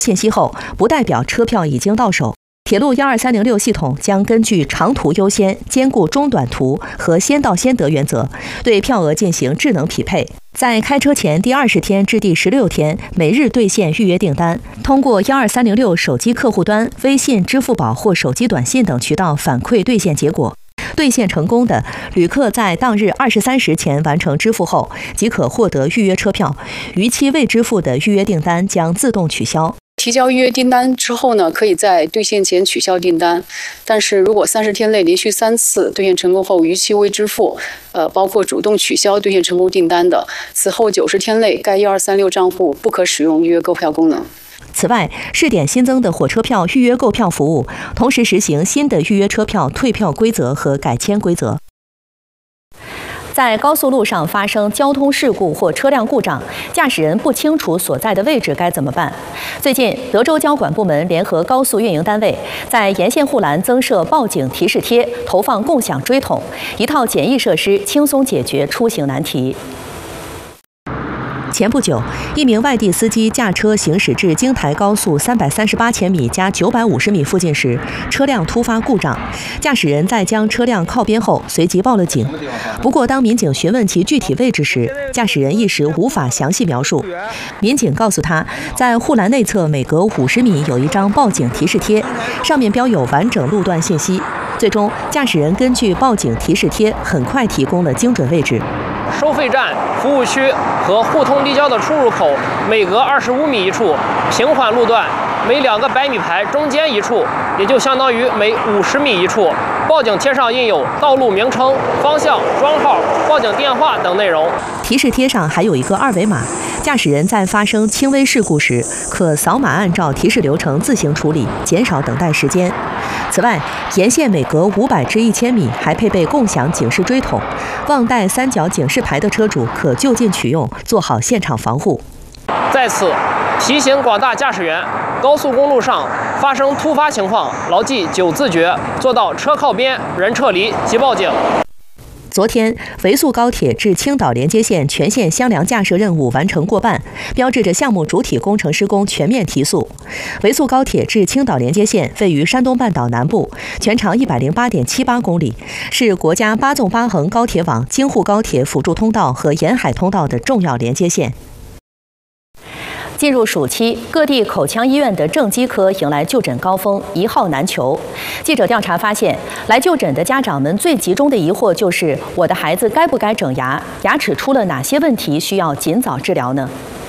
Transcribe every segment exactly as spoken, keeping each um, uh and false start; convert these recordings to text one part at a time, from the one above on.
信息后，不代表车票已经到手。铁路一二三零六系统将根据长途优先、兼顾中短途和先到先得原则，对票额进行智能匹配。在开车前第二十天至第十六天，每日兑现预约订单，通过一二三零六手机客户端、微信、支付宝或手机短信等渠道反馈兑现结果。兑现成功的旅客在当日二十三时前完成支付后，即可获得预约车票。逾期未支付的预约订单将自动取消。 提交预约订单之后呢，可以在兑现前取消订单。但是如果三十天内连续三次兑现成功后逾期未支付，呃，包括主动取消兑现成功订单的，此后九十天内该一二三六账户不可使用预约购票功能。 此外，试点新增的火车票预约购票服务，同时实行新的预约车票退票规则和改签规则。在高速路上发生交通事故或车辆故障，驾驶人不清楚所在的位置该怎么办？最近，德州交管部门联合高速运营单位，在沿线护栏增设报警提示贴，投放共享锥桶，一套简易设施轻松解决出行难题。前不久，一名外地司机驾车行驶至京台高速三百三十八千米加九百五十米附近时，车辆突发故障，驾驶人在将车辆靠边后随即报了警。不过，当民警询问其具体位置时，驾驶人一时无法详细描述。民警告诉他，在护栏内侧每隔五十米有一张报警提示贴，上面标有完整路段信息。最终，驾驶人根据报警提示贴很快提供了精准位置。 收费站、服务区和互通立交的出入口每隔二十五米一处，平缓路段每两个百米牌中间一处，也就相当于每五十米一处。报警贴上印有道路名称、方向、庄号、报警电话等内容。 提示贴上还有一个二维码，驾驶人在发生轻微事故时，可扫码按照提示流程自行处理，减少等待时间。此外，沿线每隔五百至一千米还配备共享警示锥桶，忘带三角警示牌的车主可就近取用，做好现场防护。 在此提醒广大驾驶员，高速公路上发生突发情况，牢记九字诀，做到车靠边、人撤离即报警。 昨天，维速高铁至青岛连接线全线箱梁架设任务完成过半，标志着项目主体工程施工全面提速。维速高铁至青岛连接线位于山东半岛南部，全长一百零八点七八公里，是国家八纵八横高铁网京沪高铁辅助通道和沿海通道的重要连接线。进入暑期，各地口腔医院的正畸科迎来就诊高峰，一号难求。记者调查发现，来就诊的家长们最集中的疑惑就是：我的孩子该不该整牙？牙齿出了哪些问题需要尽早治疗呢？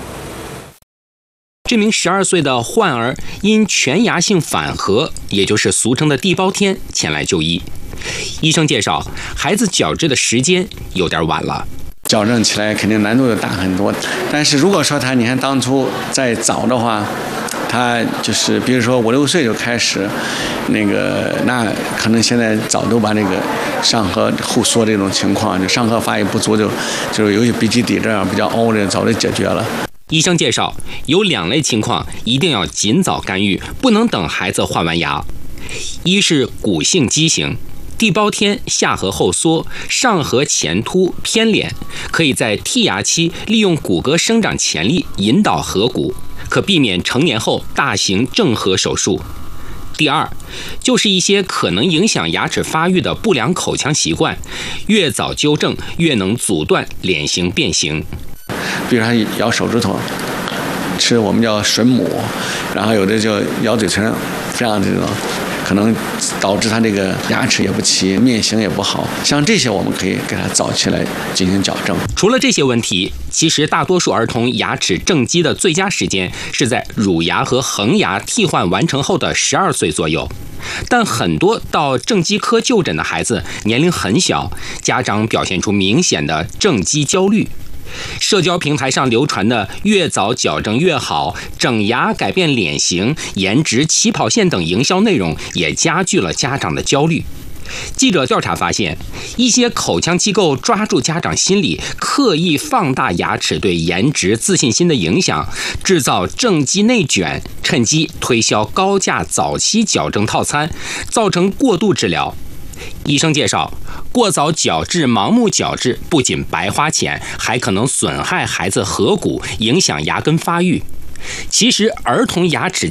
这名十二岁的患儿因全牙性反颌，也就是俗称的地包天，前来就医。医生介绍，孩子矫治的时间有点晚了。 矫正起来肯定难度就大很多，但是如果说他你看当初再早的话，他就是比如说五六岁就开始，那个那可能现在早都把那个上颌后缩这种情况，就上颌发育不足就就是尤其鼻基底这样比较凹的早就解决了。 医生介绍，有两类情况一定要尽早干预，不能等孩子换完牙。一是骨性畸形。地包天下颌后缩，上颌前凸偏敛，可以在剔牙期利用骨骼生长潜力引导颌骨，可避免成年后大型正颌手术。第二，就是一些可能影响牙齿发育的不良口腔习惯，越早纠正，越能阻断脸型变形。 比如他咬手指头，吃我们叫吮母，然后有的就咬嘴唇，这样这种。可能导致他这个牙齿也不齐，面型也不好，像这些我们可以给他早期来进行矫正。 除了这些问题，其实大多数儿童牙齿正畸的最佳时间是在乳牙和恒牙替换完成后的十二岁左右。但很多到正畸科就诊的孩子年龄很小，家长表现出明显的正畸焦虑。社交平台上流传的越早矫正越好、整牙改变脸型、颜值起跑线等营销内容，也加剧了家长的焦虑。记者调查发现，一些口腔机构抓住家长心理，刻意放大牙齿对颜值、自信心的影响，制造正畸内卷，趁机推销高价早期矫正套餐，造成过度治疗。医生介绍，过早矫治、盲目矫治不仅白花钱，还可能损害孩子颌骨，影响牙根发育。 其实，儿童牙齿